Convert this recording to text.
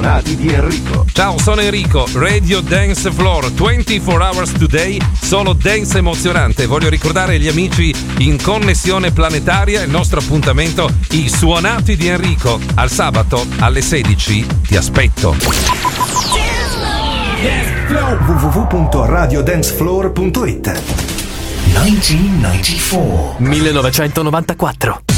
suonati di Enrico. Ciao, sono Enrico, Radio Dance Floor, 24 hours today, solo dance emozionante. Voglio ricordare agli amici in connessione planetaria il nostro appuntamento, i suonati di Enrico. Al sabato alle 16 ti aspetto. www.radiodancefloor.it 1994.